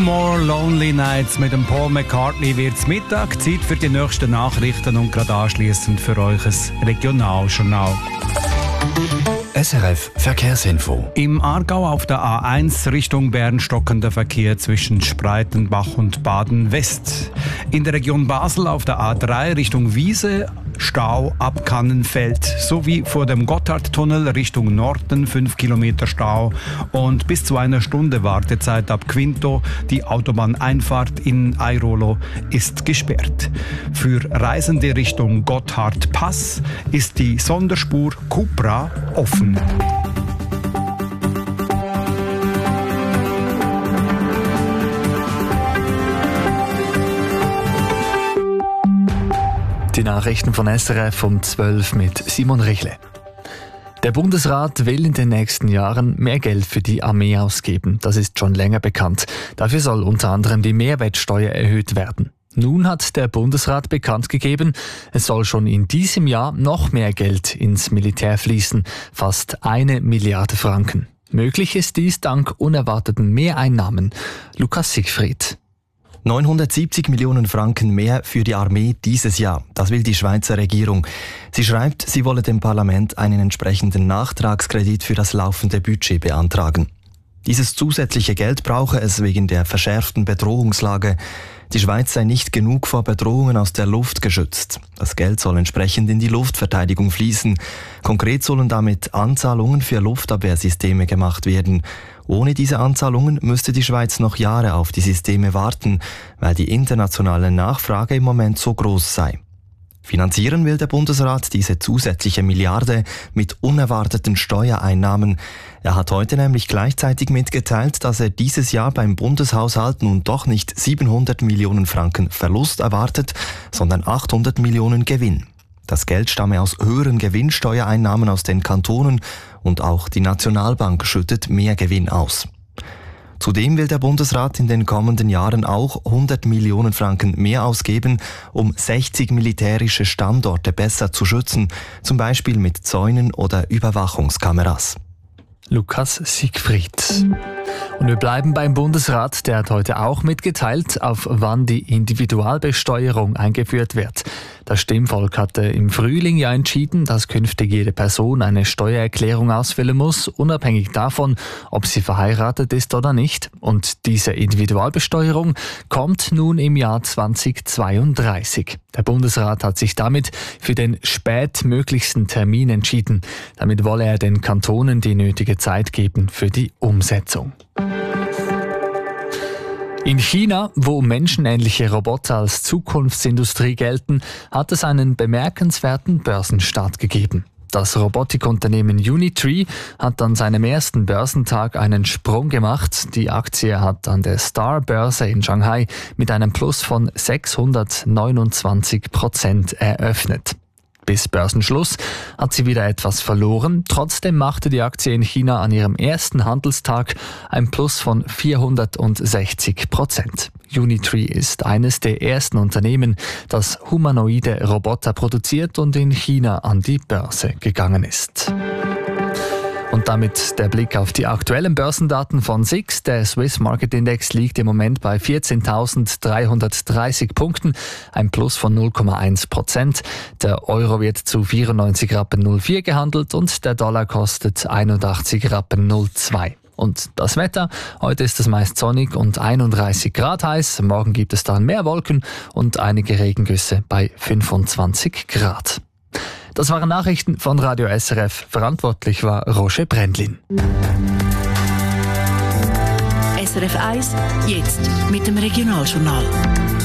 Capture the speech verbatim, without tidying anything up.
More Lonely Nights mit dem Paul McCartney wird's Mittag. Zeit für die nächsten Nachrichten und gerade anschliessend für euch ein Regionaljournal. S R F Verkehrsinfo. Im Aargau auf der A eins Richtung Bern stockender Verkehr zwischen Spreitenbach und Baden-West. In der Region Basel auf der A drei Richtung Wiese Stau ab Kannenfeld sowie vor dem Gotthardtunnel Richtung Norden fünf Kilometer Stau und bis zu einer Stunde Wartezeit ab Quinto. Die Autobahneinfahrt in Airolo ist gesperrt. Für Reisende Richtung Gotthard-Pass ist die Sonderspur Cupra offen. Die Nachrichten von S R F um zwölf mit Simon Richle. Der Bundesrat will in den nächsten Jahren mehr Geld für die Armee ausgeben. Das ist schon länger bekannt. Dafür soll unter anderem die Mehrwertsteuer erhöht werden. Nun hat der Bundesrat bekannt gegeben, es soll schon in diesem Jahr noch mehr Geld ins Militär fließen, fast eine Milliarde Franken. Möglich ist dies dank unerwarteten Mehreinnahmen. Lukas Siegfried. neunhundertsiebzig Millionen Franken mehr für die Armee dieses Jahr. Das will die Schweizer Regierung. Sie schreibt, sie wolle dem Parlament einen entsprechenden Nachtragskredit für das laufende Budget beantragen. Dieses zusätzliche Geld brauche es wegen der verschärften Bedrohungslage. Die Schweiz sei nicht genug vor Bedrohungen aus der Luft geschützt. Das Geld soll entsprechend in die Luftverteidigung fließen. Konkret sollen damit Anzahlungen für Luftabwehrsysteme gemacht werden. Ohne diese Anzahlungen müsste die Schweiz noch Jahre auf die Systeme warten, weil die internationale Nachfrage im Moment so groß sei. Finanzieren will der Bundesrat diese zusätzliche Milliarde mit unerwarteten Steuereinnahmen. Er hat heute nämlich gleichzeitig mitgeteilt, dass er dieses Jahr beim Bundeshaushalt nun doch nicht siebenhundert Millionen Franken Verlust erwartet, sondern achthundert Millionen Gewinn. Das Geld stamme aus höheren Gewinnsteuereinnahmen aus den Kantonen und auch die Nationalbank schüttet mehr Gewinn aus. Zudem will der Bundesrat in den kommenden Jahren auch hundert Millionen Franken mehr ausgeben, um sechzig militärische Standorte besser zu schützen, zum Beispiel mit Zäunen oder Überwachungskameras. Lukas Siegfried. Und wir bleiben beim Bundesrat, der hat heute auch mitgeteilt, auf wann die Individualbesteuerung eingeführt wird. Das Stimmvolk hatte im Frühling ja entschieden, dass künftig jede Person eine Steuererklärung ausfüllen muss, unabhängig davon, ob sie verheiratet ist oder nicht. Und diese Individualbesteuerung kommt nun im Jahr zweitausendzweiunddreißig. Der Bundesrat hat sich damit für den spätmöglichsten Termin entschieden. Damit wolle er den Kantonen die nötige Zeit geben für die Umsetzung. In China, wo menschenähnliche Roboter als Zukunftsindustrie gelten, hat es einen bemerkenswerten Börsenstart gegeben. Das Robotikunternehmen Unitree hat an seinem ersten Börsentag einen Sprung gemacht. Die Aktie hat an der Star-Börse in Shanghai mit einem Plus von sechshundertneunundzwanzig Prozent eröffnet. Bis Börsenschluss hat sie wieder etwas verloren. Trotzdem machte die Aktie in China an ihrem ersten Handelstag ein Plus von vierhundertsechzig Prozent. Unitree ist eines der ersten Unternehmen, das humanoide Roboter produziert und in China an die Börse gegangen ist. Und damit der Blick auf die aktuellen Börsendaten von S I X. Der Swiss Market Index liegt im Moment bei vierzehntausenddreihundertdreißig Punkten, ein Plus von null Komma eins Prozent. Der Euro wird zu vierundneunzig Rappen null vier gehandelt und der Dollar kostet einundachtzig Rappen null zwei. Und das Wetter, heute ist es meist sonnig und einunddreißig Grad heiß. Morgen gibt es dann mehr Wolken und einige Regengüsse bei fünfundzwanzig Grad. Das waren Nachrichten von Radio S R F. Verantwortlich war Roger Brändlin. S R F eins, jetzt mit dem Regionaljournal.